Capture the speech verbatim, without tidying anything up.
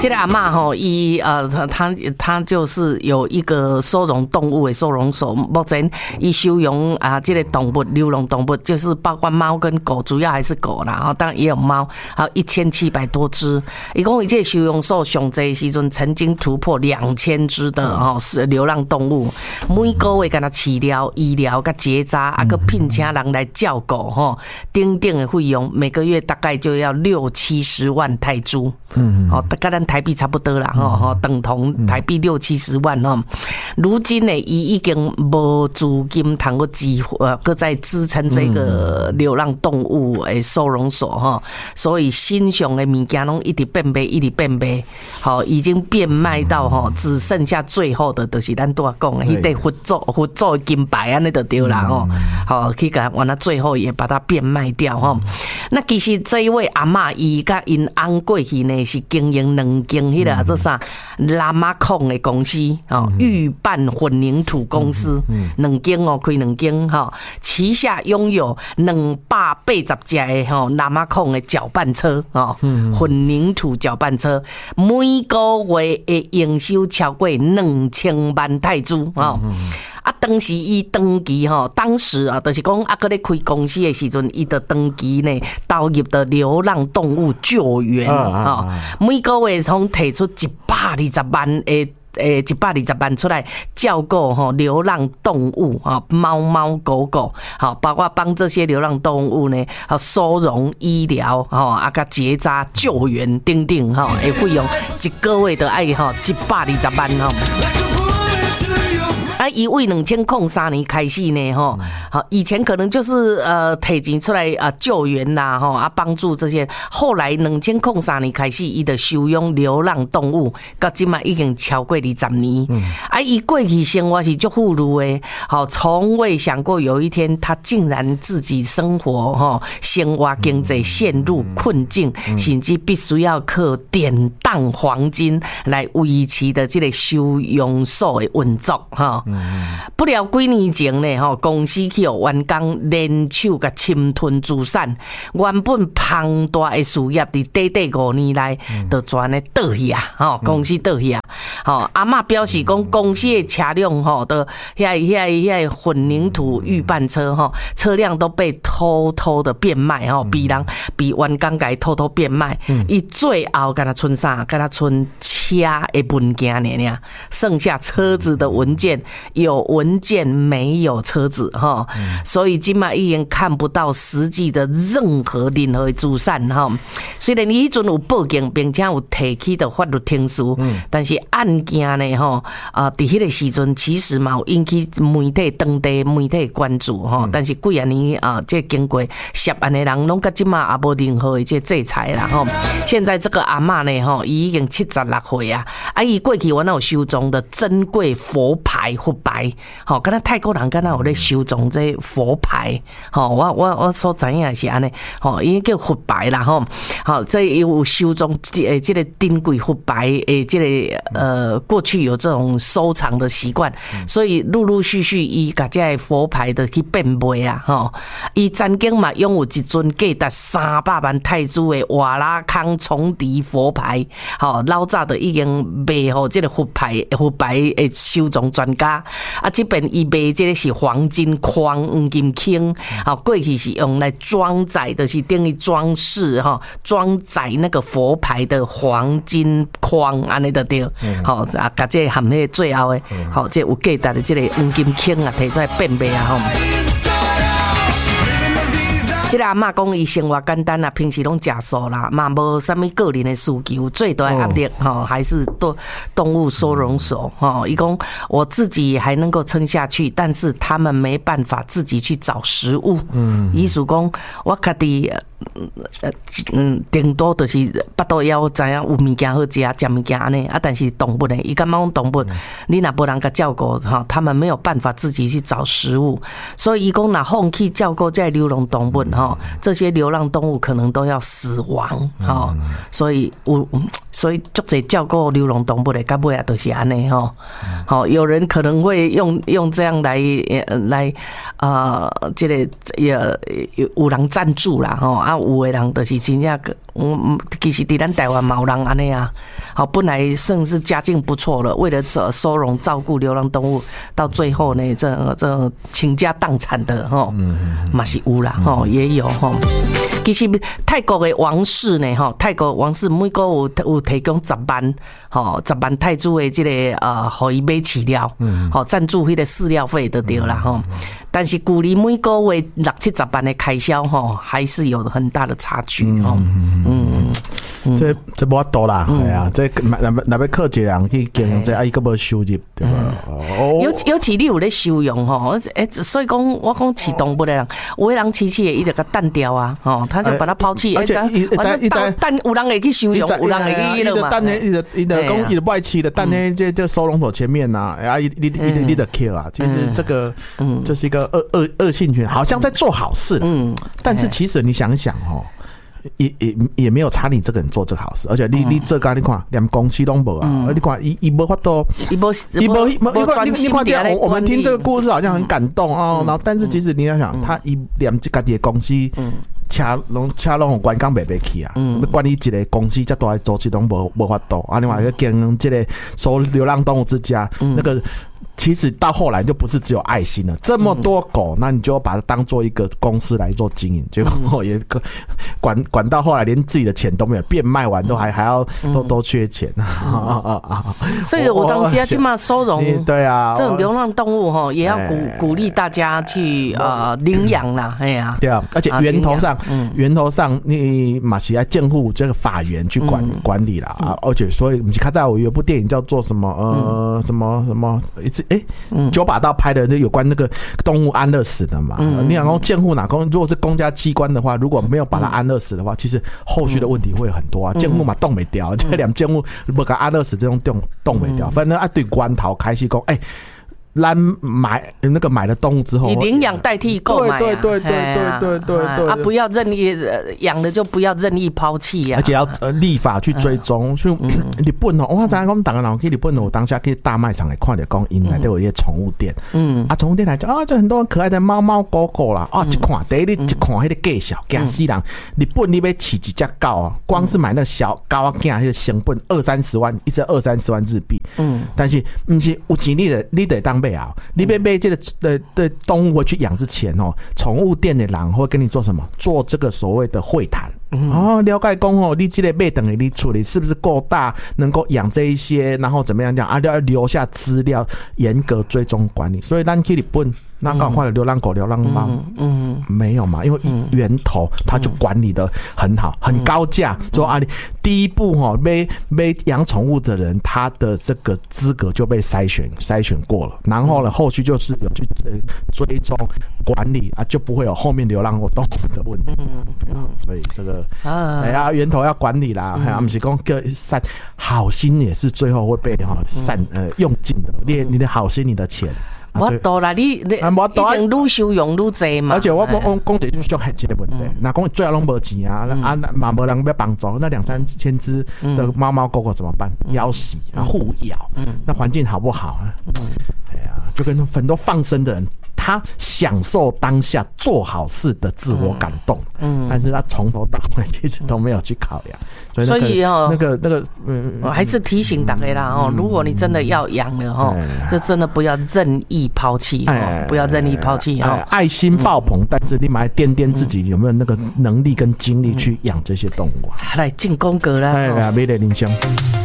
这个阿嬷吼，伊呃，他他就是有一个收容动物的收容所，目前伊收容啊，这个动物流浪动物就是包括猫跟狗，主要还是狗啦，哈，当然也有猫，还有一千七百多只。一共伊这个收容所上济时阵曾经突破两千只的吼是流浪动物，每个月跟他饲料、医疗、甲结扎，啊个聘请人来照顾吼，等等的费用，每个月大概就要六七十万泰铢，嗯，哦，大概咱台币差不多啦，吼吼，等同台币六七十万吼。如今呢，伊已经无资金通个支呃，搁在支撑这个流浪动物的收容所吼，所以新上的物件拢一直变卖，一直变卖，好，已经变卖到吼，只剩下最后的，就是咱拄仔讲的，迄块佛祖佛祖金牌安尼就对啦吼，好，去甲完了最后也把它变卖掉吼。那其实这一位阿嬷伊甲因翁过去呢是经营两间迄个做啥拉马控的公司哦，预拌混凝土公司，两间哦开两间哈，旗下拥有两百八十架的吼拉马控的搅拌车哦，混凝土搅拌车，每个月的营收超过两千万泰铢哦。啊，当时伊登记吼，当时啊，就是讲啊，搁咧开公司的时阵，伊就登记呢，投入的流浪动物救援啊，每个月通提出一百二十万的。诶，一百二十万出来照顾吼流浪动物啊，猫猫狗狗，好，包括帮这些流浪动物呢，好收容、医疗，吼啊个结扎、救援等等，吼，诶费用一个月都爱吼一百二十万吼。啊，伊为两千零三年开始呢，吼，好，以前可能就是呃提钱出来啊救援啦，吼啊帮助这些，后来两千零三年开始，伊的收养流浪动物，到今嘛已经超过二十年。嗯、啊，伊过去生活是足富裕的，好，从未想过有一天他竟然自己生活吼生活经济陷入困境，嗯、甚至必须要靠典当黄金来维持的这个收容所的运作，哈。不了几年前呢，吼公司去有员工联手甲侵吞资产，原本庞大的事业伫短短五年内，就全咧倒去啊！吼公司倒去啊！吼阿嬷表示讲，公司的车辆吼，都遐遐遐混凝土预拌车吼，车辆都被偷偷的变卖吼，比人比员工甲偷偷变卖。伊最后敢若剩啥？敢若剩车的文件呢呢？剩下车子的文件。有文件没有车子哈，所以今嘛已经看不到实际的任何任何的资产哈。虽然伊迄阵有报警，并且有提起的法律程序，但是案件呢哈啊，伫迄个时阵其实嘛有引起媒体当地媒体关注哈。但是几啊年啊，这经过涉案的人，拢到今嘛也无任何的这制裁啦哈。现在这个阿嬷呢哈，伊已经七十六岁啊，啊伊过去我那有收藏的珍贵佛牌。佛牌，吼，敢若泰国人敢若有咧收藏这佛牌，吼，我我我所知影是安尼，吼，伊叫佛牌啦，吼，好，这有收藏诶，这个珍贵佛牌诶，这个呃，过去有这种收藏的习惯，所以陆陆续续伊甲这佛牌的去变卖啊，吼，伊曾经嘛拥有一尊价值三百万泰铢的瓦拉康重迪佛牌，吼，老早就已经卖互这个佛牌佛牌诶收藏专家。啊，这边伊卖这个是黄金框、黄金铿，啊，过去是用来装载的，是等于装饰哈，装载那个佛牌的黄金框，安尼就对。好啊，甲这含迄最后的，好，这有价值的这个黄金铿啊，提出来变卖啊，吼。这个阿嬷讲伊生活简单啦，平时拢食素啦，嘛无啥物个人的需求，最大的压力哈还是动动物收容所哈。伊讲我自己还能够撑下去，但是他们没办法自己去找食物。嗯，意思讲我家己呃嗯，顶多就是巴肚枵，知影有物件好食，食物件安尼啊。但是动物呢，伊感觉讲动物，你若无人甲照顾哈，他们没有办法自己去找食物，所以伊讲若放弃照顾这流浪动物哈。这些流浪动物可能都要死亡，哦，所以有，所以足侪照顾流浪动物的，到尾啊都是安尼吼。好，有人可能会用用这样来来啊，这个也有人赞助啦，吼啊，有的人就是真正个，嗯，其实伫咱台湾嘛有人安尼啊， 好，本来算是家境不错了，为了这收容照顾流浪动物，到最后呢，这这倾家荡产的哈，嘛是有啦哈，也有哈。其实泰国的王室呢，哈，泰国王室每个有有提供十万，吼，十万泰铢的这个呃，互伊买饲料，吼，赞助迄个饲料费就对啦吼。但是距离每个月六七十万的开销，吼，还是有很大的差距吼。嗯， 嗯这这无法度啦，系啊，这若若要靠一个人去经营这，啊，伊个无收入，对吧？ 尤尤其你有咧收容吼，诶，所以讲我讲饲动物的人，有的人饲饲的，伊就甲淡掉啊，吼。他就把它抛弃， 而且伊在伊在但有人会去收容，有人会去了嘛。 但呢，伊的伊的讲伊的外企的，但呢，这这收容所前面呐，啊，你你你你的 kill 啊，其实这个这是一个恶恶恶性循环，好像在做好事，嗯，但是其实你想想哦。也也也没有差你这个人做这个好事，而且你你这个你看连公司都无啊，你看伊伊无法度，伊无伊无伊你你看这样，我我们听这个故事好像很感动哦，然后但是其实你要想，他伊连这家己的公司。车拢车拢关港袂袂去啊！嗯，管理一个公司遮大的组织拢无无法度啊！另外一个经营这个收流浪动物之家，嗯、那个其实到后来就不是只有爱心了，这么多狗，那你就把它当做一个公司来做经营，结果也管管到后来连自己的钱都没有，变卖完都还还要都都缺钱啊啊！ 所以我当时要起码收容对啊， 这种流浪动物哈，也要鼓鼓励大家去呃领养啦，哎呀， 对啊，而且源头上。嗯，源头上你马西来监护这个法源去管、嗯、管理啦、嗯、啊，而且所以你看在我有部电影叫做什么呃、嗯、什么什么一次哎九把刀拍的那有关那个动物安乐死的嘛，嗯、你想说监护哪公如果是公家机关的话，如果没有把它安乐死的话，其实后续的问题会很多啊，监护嘛动没掉，这两监护不给安乐死这种动动没掉，反正啊对关头开始讲哎。咱买那个买了动物之后， 以领养代替购买、啊， 对对对对对对对啊，不要任意养了就不要任意抛弃呀、啊， 而且要呃立法去追踪。所以日本哦，我知影讲大家人去日本哦，当下去大卖场来看着讲，因内都有一些宠物店，嗯啊，宠物店来讲啊，就很多可爱的猫猫狗狗啦，啊，一看第一你一看迄个介绍，惊死人！日本你要饲一只狗啊，光是买那小狗仔囝迄个成本二三十万，一只二三十万日币，嗯，但是不是有钱你得你得当。你被被这个的的动物去养之前哦，宠物店的人会跟你做什么？做这个所谓的会谈。哦，了解讲哦，你这个买等于你处理是不是够大，能够养这一些，然后怎么样讲啊？要留下资料，严格追踪管理。所以咱去日本，那刚换了流浪狗、流浪猫，嗯，没有嘛？因为源头它就管理的很好，很高价。说啊，你第一步哈，买买养宠物的人，他的这个资格就被筛选筛选过了，然后呢，后续就是有去追踪管理啊，就不会有后面流浪动物的问题。所以这个。哎呀，源头要管理啦，还不是讲个善好心也是最后会被哈善呃用尽的，你你的好心你的钱。 我多啦，你你一定愈收容愈济嘛。 而且我我我讲的就是很这个问题，那讲最后拢无钱啊，啊嘛无人要帮助，那两三千只的猫猫狗狗怎么办？要死啊，互咬，那环境好不好啊？哎呀，就跟很多放生的人。他享受当下做好事的自我感动，嗯，但是他从头到尾其实都没有去考量，所以、那個、所以哦，那个那个，嗯， 我还是提醒大家啦哦，嗯、如果你真的要养了哦，嗯、就真的不要任意抛弃哦，哎、不要任意抛弃哦、哎， 爱心爆棚，嗯、但是你买掂掂自己有没有那个能力跟精力去养这些动物啊？ 来进宫格啦， 哎呀，美丽人生。